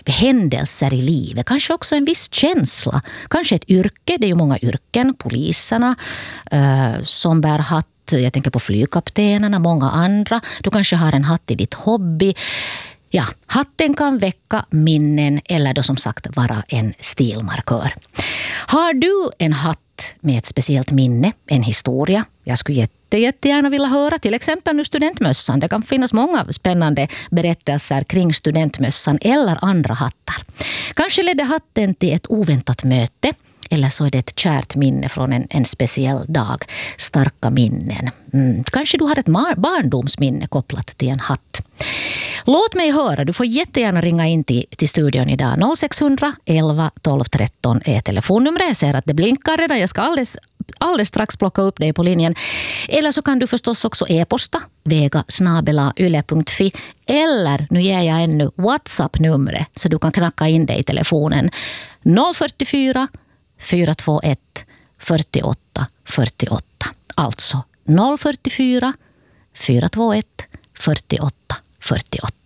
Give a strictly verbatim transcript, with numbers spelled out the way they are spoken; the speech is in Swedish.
händelser i livet, kanske också en viss känsla, kanske ett yrke, det är ju många yrken, poliserna eh, som bär hatt, jag tänker på flygkaptenerna, många andra, du kanske har en hatt i ditt hobby. Ja, hatten kan väcka minnen eller då som sagt vara en stilmarkör. Har du en hatt med ett speciellt minne, en historia? Jag skulle jätte, jättegärna vilja höra till exempel nu studentmössan. Det kan finnas många spännande berättelser kring studentmössan eller andra hattar. Kanske ledde hatten till ett oväntat möte. Eller så är det ett kärt minne från en, en speciell dag. Starka minnen. Mm. Kanske du har ett mar- barndomsminne kopplat till en hatt. Låt mig höra. Du får jättegärna ringa in till, till studion idag. noll sex hundra elva tolv tretton är telefonnumret. Jag ser att det blinkar redan. Jag ska alldeles, alldeles strax plocka upp dig på linjen. Eller så kan du förstås också e-posta vega snabel-a yle punkt fi. Eller, nu ger jag ännu WhatsApp-numret så du kan knacka in dig i telefonen. noll fyra fyra två ett fyrtioåtta fyrtioåtta. Alltså noll fyra fyra två ett fyrtioåtta fyrtioåtta.